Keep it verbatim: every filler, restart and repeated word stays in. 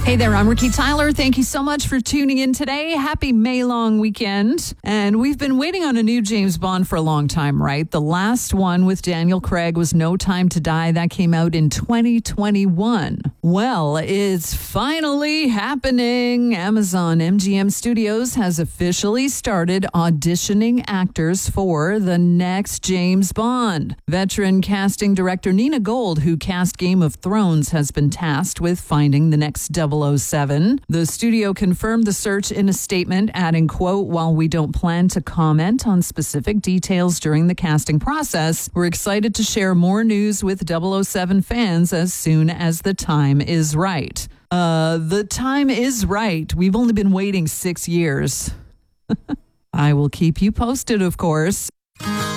Hey there, I'm Ricky Tyler. Thank you so much for tuning in today. Happy May long weekend. And we've been waiting on a new James Bond for a long time, right? The last one with Daniel Craig was No Time to Die. That came out in twenty twenty-one. Well, it's finally happening. Amazon M G M Studios has officially started auditioning actors for the next James Bond. Veteran casting director Nina Gold, who cast Game of Thrones, has been tasked with finding the next double oh seven. The studio confirmed the search in a statement, adding, quote, "While we don't plan to comment on specific details during the casting process, we're excited to share more news with double oh seven fans as soon as the time is right." Uh, the time is right. We've only been waiting six years. I will keep you posted, of course.